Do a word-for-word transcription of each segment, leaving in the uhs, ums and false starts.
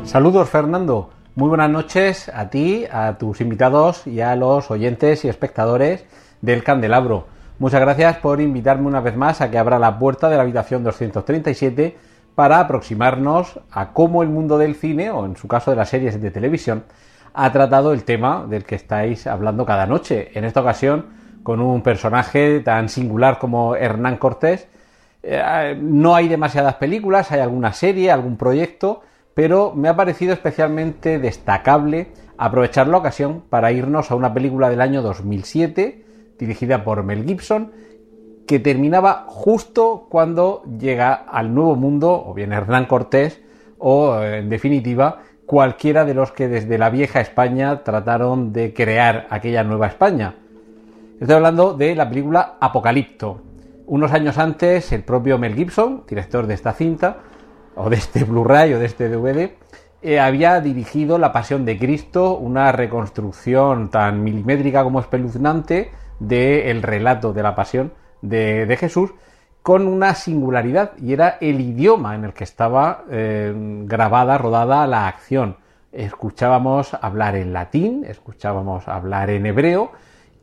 Saludos, Fernando. Muy buenas noches a ti, a tus invitados y a los oyentes y espectadores del Candelabro. Muchas gracias por invitarme una vez más a que abra la puerta de la habitación doscientos treinta y siete para aproximarnos a cómo el mundo del cine, o en su caso de las series de televisión, ha tratado el tema del que estáis hablando cada noche. En esta ocasión, con un personaje tan singular como Hernán Cortés. Eh, no hay demasiadas películas, hay alguna serie, algún proyecto, pero me ha parecido especialmente destacable aprovechar la ocasión para irnos a una película del año dos mil siete, dirigida por Mel Gibson, que terminaba justo cuando llega al Nuevo Mundo, o bien Hernán Cortés, o en definitiva cualquiera de los que desde la vieja España trataron de crear aquella nueva España. Estoy hablando de la película Apocalipto. Unos años antes, el propio Mel Gibson, director de esta cinta, o de este Blu-ray o de este D V D, eh, había dirigido La Pasión de Cristo, una reconstrucción tan milimétrica como espeluznante del relato de la pasión de, de Jesús, con una singularidad, y era el idioma en el que estaba eh, grabada, rodada la acción. Escuchábamos hablar en latín, escuchábamos hablar en hebreo,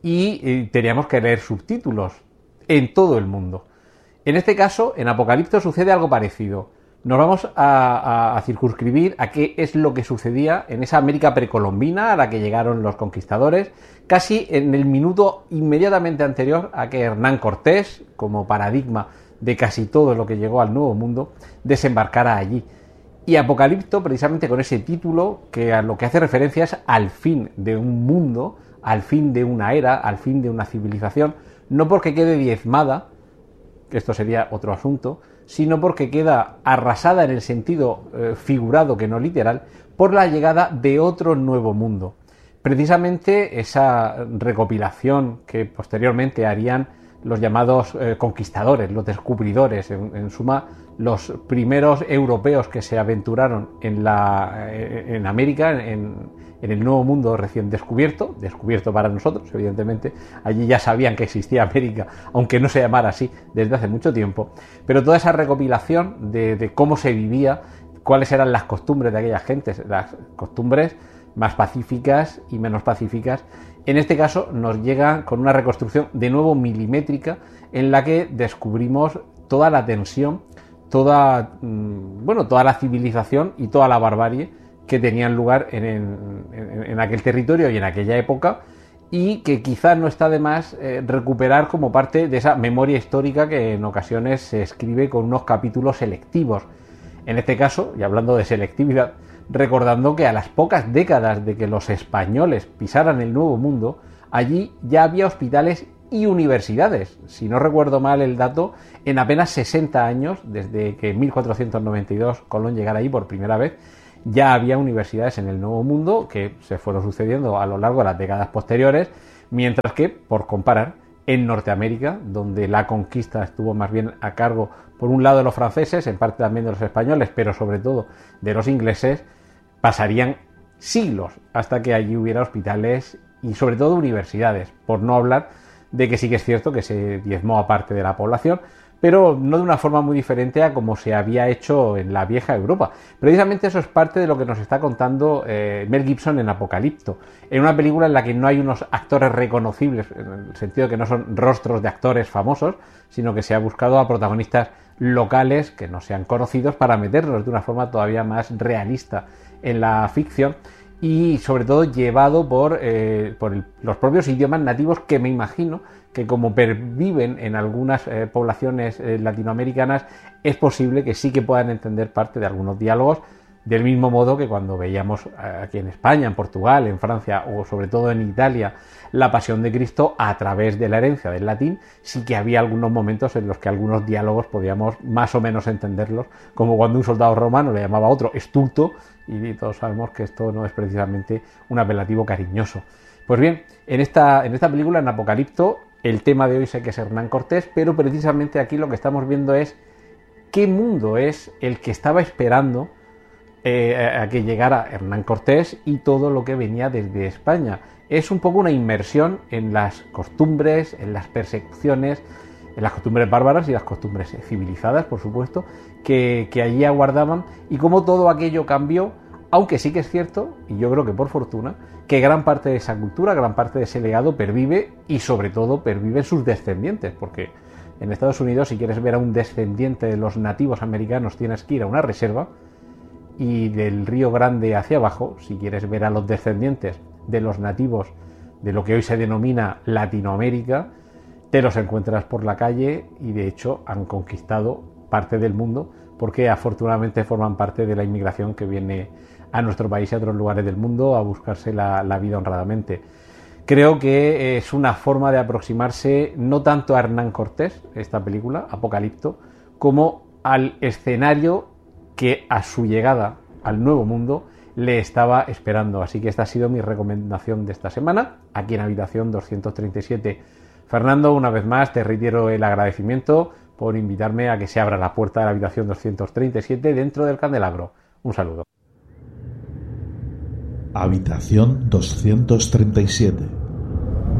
y eh, teníamos que leer subtítulos en todo el mundo. En este caso, en Apocalipto sucede algo parecido. Nos vamos a, a, a circunscribir a qué es lo que sucedía en esa América precolombina a la que llegaron los conquistadores, casi en el minuto inmediatamente anterior a que Hernán Cortés, como paradigma de casi todo lo que llegó al Nuevo Mundo, desembarcara allí. Y Apocalipto, precisamente con ese título, que a lo que hace referencia es al fin de un mundo, al fin de una era, al fin de una civilización, no porque quede diezmada, que esto sería otro asunto, sino porque queda arrasada en el sentido eh, figurado que no literal, por la llegada de otro nuevo mundo. Precisamente esa recopilación que posteriormente harían los llamados eh, conquistadores, los descubridores, en, en suma, los primeros europeos que se aventuraron en, la, en América, en, en el Nuevo Mundo recién descubierto, descubierto para nosotros, evidentemente, allí ya sabían que existía América, aunque no se llamara así desde hace mucho tiempo, pero toda esa recopilación de, de cómo se vivía, cuáles eran las costumbres de aquellas gentes, las costumbres más pacíficas y menos pacíficas, en este caso nos llega con una reconstrucción de nuevo milimétrica en la que descubrimos toda la tensión, toda, bueno, toda la civilización y toda la barbarie que tenían lugar en, en, en aquel territorio y en aquella época, y que quizás no está de más eh, recuperar como parte de esa memoria histórica que en ocasiones se escribe con unos capítulos selectivos. En este caso, y hablando de selectividad, recordando que a las pocas décadas de que los españoles pisaran el Nuevo Mundo, allí ya había hospitales y universidades. Si no recuerdo mal el dato, en apenas sesenta años, desde que en mil cuatrocientos noventa y dos Colón llegara allí por primera vez, ya había universidades en el Nuevo Mundo que se fueron sucediendo a lo largo de las décadas posteriores, mientras que, por comparar, en Norteamérica, donde la conquista estuvo más bien a cargo, por un lado, de los franceses, en parte también de los españoles, pero sobre todo de los ingleses, pasarían siglos hasta que allí hubiera hospitales y sobre todo universidades, por no hablar de que sí que es cierto que se diezmó a parte de la población, pero no de una forma muy diferente a como se había hecho en la vieja Europa. Precisamente eso es parte de lo que nos está contando eh, Mel Gibson en Apocalipto, en una película en la que no hay unos actores reconocibles, en el sentido que no son rostros de actores famosos, sino que se ha buscado a protagonistas locales que no sean conocidos para meterlos de una forma todavía más realista en la ficción, y sobre todo llevado por, eh, por el, los propios idiomas nativos, que me imagino que como perviven en algunas eh, poblaciones eh, latinoamericanas, es posible que sí que puedan entender parte de algunos diálogos, del mismo modo que cuando veíamos aquí en España, en Portugal, en Francia o sobre todo en Italia La Pasión de Cristo, a través de la herencia del latín, sí que había algunos momentos en los que algunos diálogos podíamos más o menos entenderlos, como cuando un soldado romano le llamaba a otro estulto, y todos sabemos que esto no es precisamente un apelativo cariñoso. Pues bien, en esta, en esta película, en Apocalipto, el tema de hoy sé que es Hernán Cortés, pero precisamente aquí lo que estamos viendo es qué mundo es el que estaba esperando eh, a que llegara Hernán Cortés y todo lo que venía desde España. Es un poco una inmersión en las costumbres, en las persecuciones, en las costumbres bárbaras y las costumbres civilizadas, por supuesto, que, que allí aguardaban, y cómo todo aquello cambió Aunque sí que es cierto, y yo creo que por fortuna, que gran parte de esa cultura, gran parte de ese legado pervive, y sobre todo perviven sus descendientes, porque en Estados Unidos, si quieres ver a un descendiente de los nativos americanos, tienes que ir a una reserva, y del Río Grande hacia abajo, si quieres ver a los descendientes de los nativos de lo que hoy se denomina Latinoamérica, te los encuentras por la calle, y de hecho han conquistado parte del mundo, porque afortunadamente forman parte de la inmigración que viene a nuestro país y a otros lugares del mundo a buscarse la, la vida honradamente. Creo que es una forma de aproximarse no tanto a Hernán Cortés, esta película, Apocalipto, como al escenario que a su llegada al Nuevo Mundo le estaba esperando. Así que esta ha sido mi recomendación de esta semana, aquí en Habitación doscientos treinta y siete. Fernando, una vez más te reitero el agradecimiento por invitarme a que se abra la puerta de la Habitación doscientos treinta y siete dentro del Candelabro. Un saludo. Habitación doscientos treinta y siete.